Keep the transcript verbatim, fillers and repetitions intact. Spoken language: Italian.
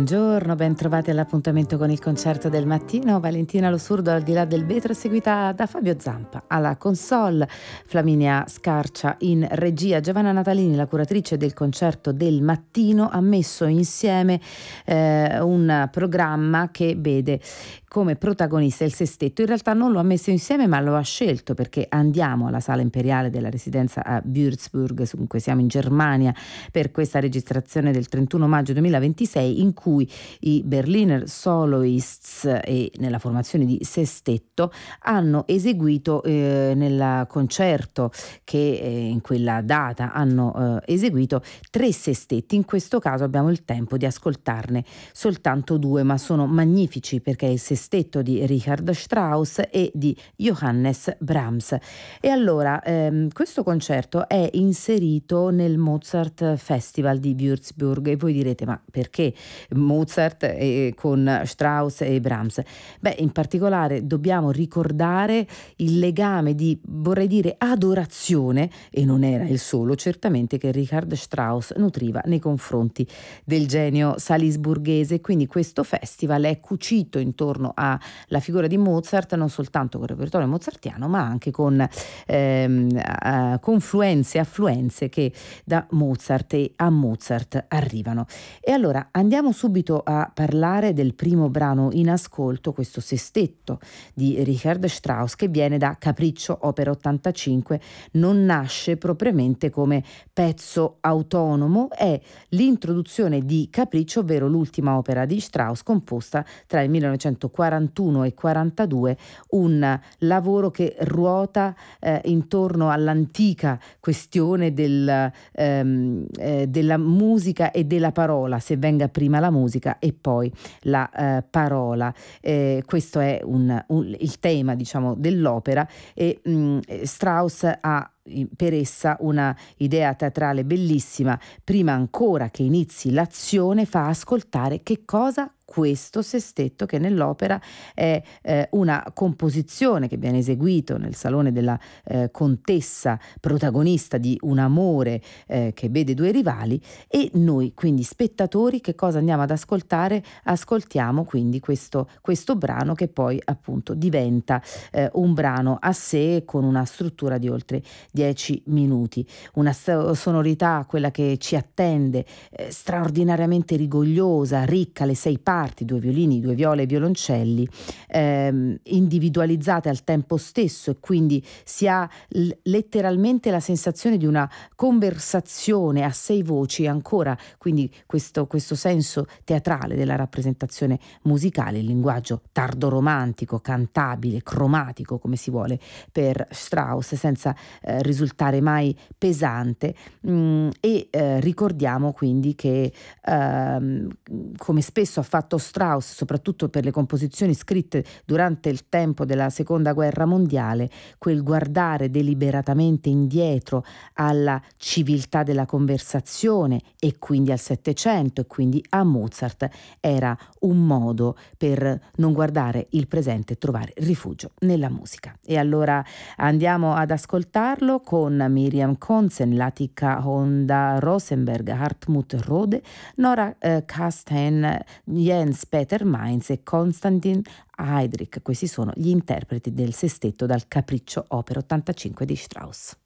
Buongiorno, ben trovati all'appuntamento con il concerto del mattino. Valentina Lo Surdo al di là del vetro, seguita da Fabio Zampa alla console, Flaminia Scarcia in regia. Giovanna Natalini, la curatrice del concerto del mattino, ha messo insieme eh, un programma che vede come protagonista il sestetto. In realtà non lo ha messo insieme, ma lo ha scelto, perché andiamo alla Sala Imperiale della Residenza a Würzburg, dunque siamo in Germania, per questa registrazione del trentuno maggio duemilaventisei, in cui i Berliner Soloists e nella formazione di sestetto hanno eseguito eh, nel concerto che eh, in quella data hanno eh, eseguito tre sestetti. In questo caso abbiamo il tempo di ascoltarne soltanto due, ma sono magnifici, perché è il sestetto di Richard Strauss e di Johannes Brahms. E allora ehm, questo concerto è inserito nel Mozart Festival di Würzburg, e voi direte: ma perché Mozart e con Strauss e Brahms? Beh, in particolare dobbiamo ricordare il legame di, vorrei dire, adorazione, e non era il solo certamente, che Richard Strauss nutriva nei confronti del genio salisburghese. Quindi questo festival è cucito intorno alla figura di Mozart, non soltanto con il repertorio mozartiano, ma anche con ehm, uh, confluenze e affluenze che da Mozart e a Mozart arrivano. E allora andiamo subito a parlare del primo brano in ascolto, questo sestetto di Richard Strauss, che viene da Capriccio, opera ottantacinque. Non nasce propriamente come pezzo autonomo, è l'introduzione di Capriccio, ovvero l'ultima opera di Strauss composta tra il millenovecentoquarantuno e quarantadue, un lavoro che ruota eh, intorno all'antica questione del, ehm, eh, della musica e della parola, se venga prima la musica e poi la eh, parola. Eh, questo è un, un, il tema, diciamo, dell'opera, e mh, Strauss ha per essa una idea teatrale bellissima. Prima ancora che inizi l'azione fa ascoltare che cosa questo sestetto, che nell'opera è eh, una composizione che viene eseguito nel salone della eh, contessa, protagonista di un amore eh, che vede due rivali, e noi quindi spettatori che cosa andiamo ad ascoltare? Ascoltiamo quindi questo, questo brano, che poi appunto diventa eh, un brano a sé, con una struttura di oltre dieci minuti, una sonorità, quella che ci attende, eh, straordinariamente rigogliosa, ricca, le sei parti, due violini, due viole e violoncelli, ehm, individualizzate al tempo stesso, e quindi si ha l- letteralmente la sensazione di una conversazione a sei voci, ancora quindi questo, questo senso teatrale della rappresentazione musicale, il linguaggio tardo-romantico, cantabile, cromatico, come si vuole, per Strauss, senza eh, risultare mai pesante. Mm, e eh, ricordiamo quindi che ehm, come spesso ha fatto Strauss, soprattutto per le composizioni scritte durante il tempo della seconda guerra mondiale, quel guardare deliberatamente indietro alla civiltà della conversazione, e quindi al Settecento, e quindi a Mozart, era un modo per non guardare il presente e trovare rifugio nella musica. E allora andiamo ad ascoltarlo con Miriam Konzen, Latika Honda Rosenberg, Hartmut Rode, Nora eh, Kasten, Jens Peter Mainz e Konstantin Heydrich. Questi sono gli interpreti del sestetto dal Capriccio, opera ottantacinque di Strauss.